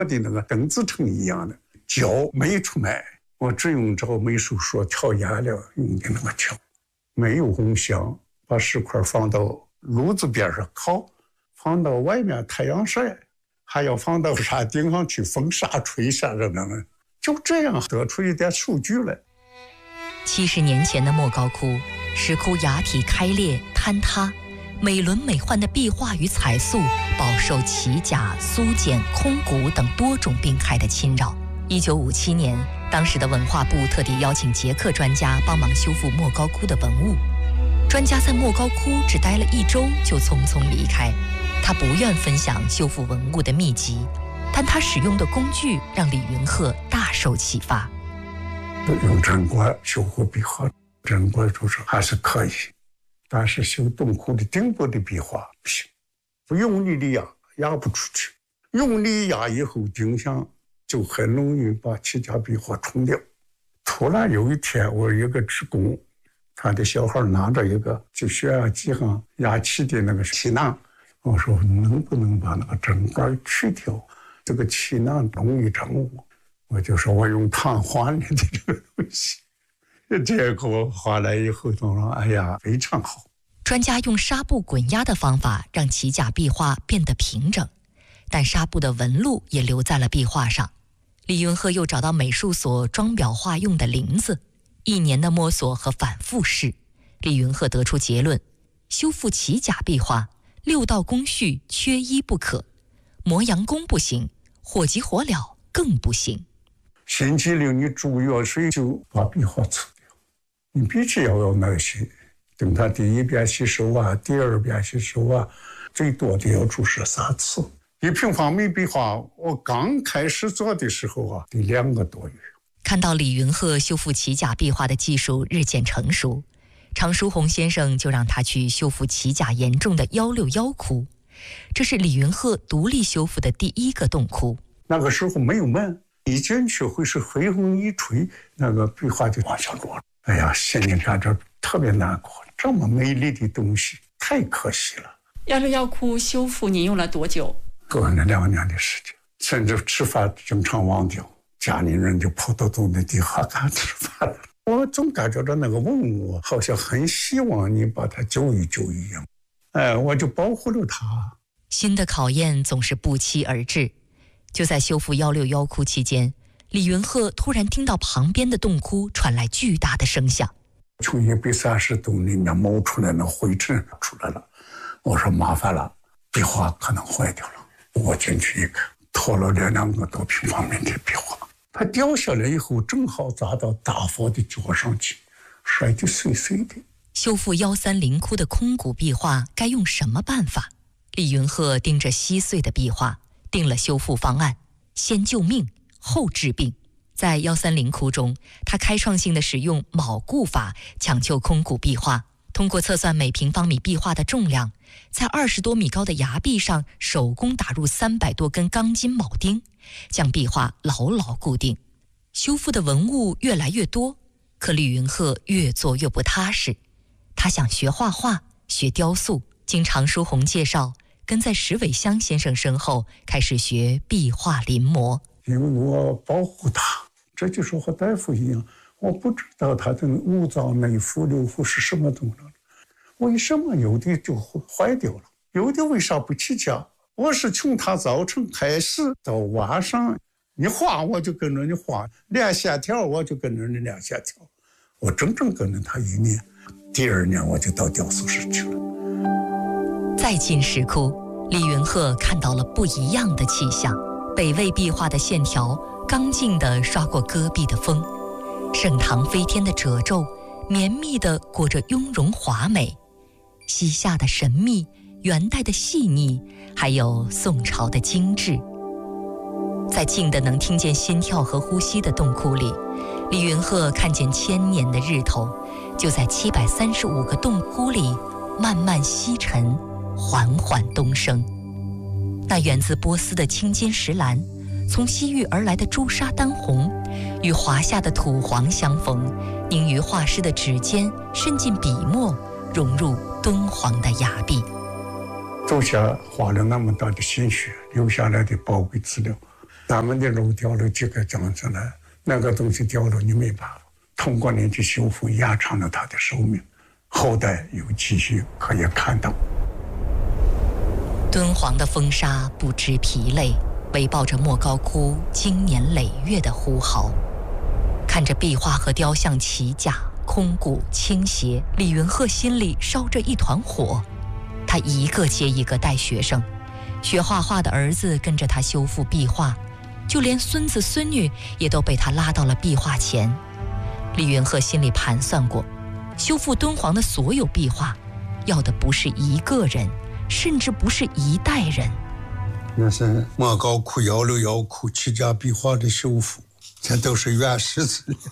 的那个邓紫成一样的胶没出卖，我只用着美术所调颜料用的那个胶，没有烘箱，把石块放到炉子边上烤，放到外面太阳晒，还要放到山顶上去风沙吹下着呢，就这样得出一点数据来。 70年前的莫高窟，石窟崖体开裂坍塌，美轮美奂的壁画与彩塑饱受奇甲、苏碱、空谷等多种病害的侵扰。1957年，当时的文化部特地邀请捷克专家帮忙修复莫高窟的文物。专家在莫高窟只待了1周就匆匆离开，他不愿分享修复文物的秘籍，但他使用的工具让李云鹤大受启发。 用针管修复壁画，针管就是还是可以，但是修洞窟的顶部的壁画不行，不用力的压不出去，用力压以后镜像就很容易把起甲壁画冲掉。突然有一天，我一个职工，他的小孩拿着一个就血压计上压气的那个气囊，我说能不能把那个针管去掉，这个气囊容易整我。我就说我用糖换你的这个东西，结果换来以后他说哎呀非常好。 专家用纱布滚压的方法让起甲壁画变得平整，但纱布的纹路也留在了壁画上。李云鹤又找到美术所装裱画用的林子，1年的摸索和反复试，李云鹤得出结论：修复起甲壁画6道工序缺一不可，磨洋工不行，火急火燎更不行。 星期6你煮药水就把壁画搓掉，你必须要有耐心，等它第1遍洗手第2遍洗手最多的要煮13次。1平方米壁画我刚开始做的时候得2个多月。 看到李云鹤修复起甲壁画的技术日渐成熟，常书鸿先生就让他去修复起甲严重的161窟，这是李云鹤独立修复的第1个洞窟。 那个时候没有门，一进去会是黑风一吹，那个壁画就往下落了。哎呀，心里感着特别难过，这么美丽的东西太可惜了。 161窟修复您用了多久？ 过了2年的时间，甚至吃饭经常忘掉，家里人就跑到那地下干吃饭了。我总感觉到那个文物好像很希望你把它救一救一样，我就保护了它。 新的考验总是不期而至。就在修复161窟期间，李云鹤突然听到旁边的洞窟传来巨大的声响， 从130度里面冒出来，那灰尘出来了。我说麻烦了，壁画可能坏掉了。我进去一看，拖了2个多平方米的壁画，它掉下来以后正好砸到大佛的脚上去，摔得碎碎的。 修复130窟的空谷壁画该用什么办法？李云鹤盯着稀碎的壁画，定了修复方案：先救命，后治病。在130窟中，他开创性地使用铆固法抢救空谷壁画，通过测算每平方米壁画的重量，在20多米高的崖壁上手工打入300多根钢筋铆钉，将壁画牢牢固定。修复的文物越来越多，可李云鹤越做越不踏实。他想学画画，学雕塑，经常书鸿介绍，跟在石伟香先生身后开始学壁画临摹。 因为我保护他，这就是和大夫一样，我不知道他的五脏内腑六腑是什么东西，为什么有的就坏掉了，有的为啥不起价？我是从他早晨开始到晚上，你画我就跟着你画，练线条我就跟着你练线条，我整整跟着他1年。第2年我就到雕塑室去了。 再进石窟，李云鹤看到了不一样的气象。北魏壁画的线条刚劲地刷过戈壁的风，盛唐飞天的褶皱绵密地裹着雍容华美，西夏的神秘，元代的细腻，还有宋朝的精致。在静的能听见心跳和呼吸的洞窟里，李云鹤看见1000年的日头就在735个洞窟里慢慢西沉，缓缓东升。那源自波斯的青金石蓝，从西域而来的朱砂丹红，与华夏的土黄相逢，凝于画师的指尖，渗进笔墨，融入敦煌的崖壁。 走下花了那么大的心血，留下来的宝贵资料， 咱们的肉掉了几个章子了，那个东西掉了你没办法，通过你去修复延长了它的寿命，后代有继续可以看到。 敦煌的风沙不知疲累，围抱着莫高窟经年累月的呼号。看着壁画和雕像齐架空谷倾斜，李云鹤心里烧着一团火。他一个接一个带学生，学画画的儿子跟着他修复壁画，就连孙子孙女也都被他拉到了壁画前。李云鹤心里盘算过，修复敦煌的所有壁画，要的不是一个人，甚至不是一代人。 那是莫高窟161窑窟齐架壁画的修复，这都是原始资料。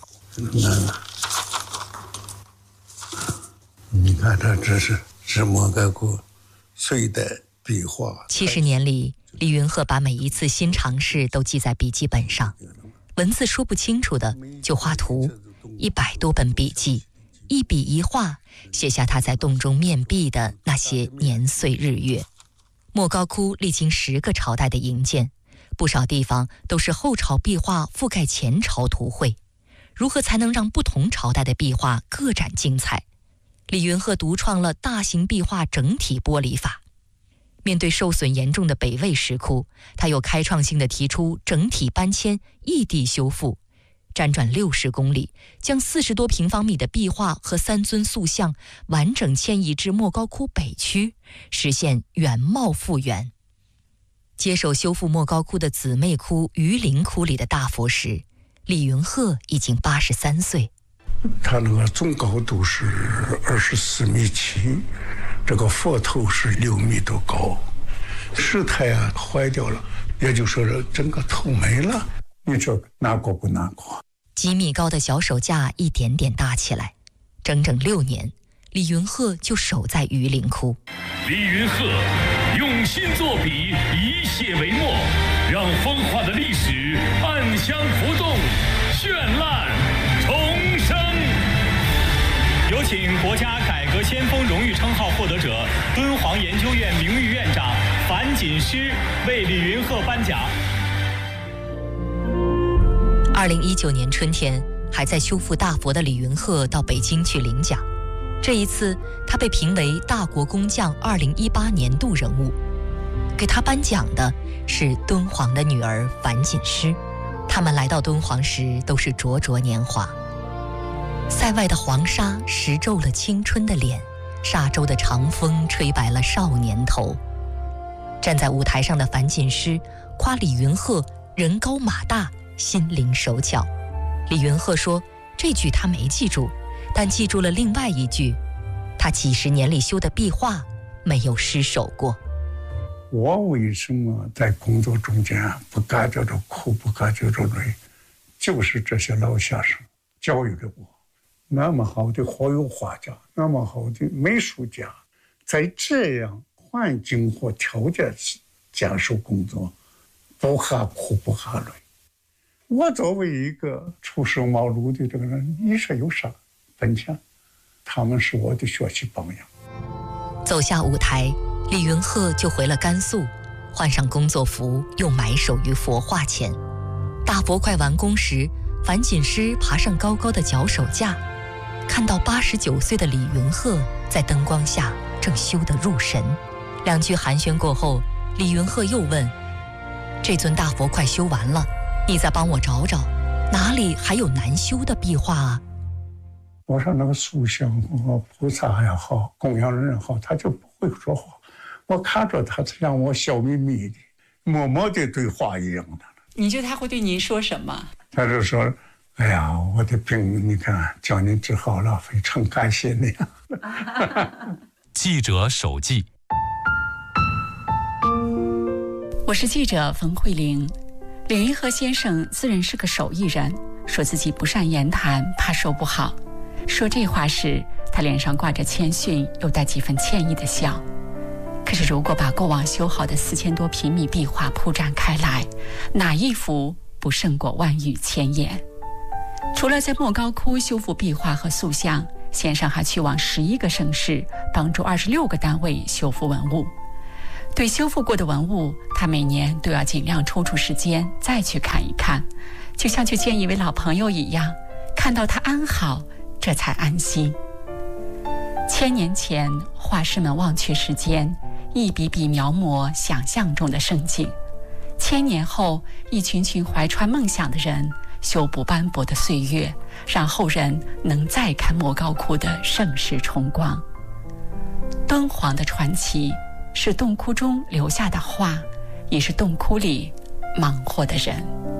你看这是莫高窟隋代壁画。 70年里，李云鹤把每一次新尝试都记在笔记本上，文字说不清楚的就画图，100多本笔记，一笔一画写下他在洞中面壁的那些年岁日月。莫高窟历经10个朝代的营建，不少地方都是后朝壁画覆盖前朝图绘。如何才能让不同朝代的壁画各展精彩？李云鹤独创了大型壁画整体剥离法。面对受损严重的北魏石窟，他又开创性地提出整体搬迁、异地修复，辗转60公里，将40多平方米的壁画和3尊塑像完整迁移至莫高窟北区，实现原貌复原。接手修复莫高窟的姊妹窟榆林窟里的大佛时，李云鹤已经83岁。 它那个总高度是24.7米，这个佛头是6米多高，石台坏掉了，也就说是整个头没了。你说难过不难过？ 几米高的小手架一点点搭起来，整整6年，李云鹤就守在榆林窟。 李云鹤用心作笔，以写为墨，让风化的历史暗香浮动，绚烂重生。有请国家改革先锋荣誉称号获得者、敦煌研究院名誉院长樊锦诗为李云鹤颁奖。 2019年春天，还在修复大佛的李云鹤到北京去领奖。这一次，他被评为大国工匠2018年度人物。给他颁奖的是敦煌的女儿樊锦诗。他们来到敦煌时都是灼灼年华。塞外的黄沙蚀皱了青春的脸，沙洲的长风吹白了少年头。站在舞台上的樊锦诗夸李云鹤人高马大，心灵手巧。李云鹤说，这句他没记住，但记住了另外一句，他几10年里修的壁画没有失手过。 我为什么在工作中间不感觉着苦，不感觉着累，就是这些老先生教育了我。那么好的活油画家，那么好的美术家，在这样环境或条件下受工作，不怕苦不怕累。我作为一个初生茅庐的这个人，你说有啥本钱？他们是我的学习榜样。 走下舞台，李云鹤就回了甘肃，换上工作服，又埋首于佛画前。大佛快完工时，樊锦诗爬上高高的脚手架，看到89岁的李云鹤在灯光下正修得入神。2句寒暄过后，李云鹤又问：这尊大佛快修完了，你再帮我找找，哪里还有难修的壁画啊？ 我说那个塑像和菩萨也好，供养人也好，他就不会说话。我看着他像我笑眯眯的，默默的对话一样的。 你觉得他会对您说什么？ 他就说：“哎呀，我的病你看叫您治好了，非常感谢你。” 记者手记。 我是记者冯慧玲。李云鹤先生自认是个手艺人，说自己不善言谈，怕说不好。说这话时，他脸上挂着谦逊又带几分歉意的笑。可是如果把过往修好的4000多平米壁画铺展开来，哪一幅不胜过万语千言？除了在莫高窟修复壁画和塑像，先生还去往11个省市，帮助26个单位修复文物。 对修复过的文物，他每年都要尽量抽出时间再去看一看，就像去见一位老朋友一样，看到他安好，这才安心。1000年前，画师们忘却时间，一笔笔描摹想象中的盛景；1000年后，一群群怀揣梦想的人修补斑驳的岁月，让后人能再看莫高窟的盛世重光。敦煌的传奇是洞窟中留下的画，也是洞窟里忙活的人。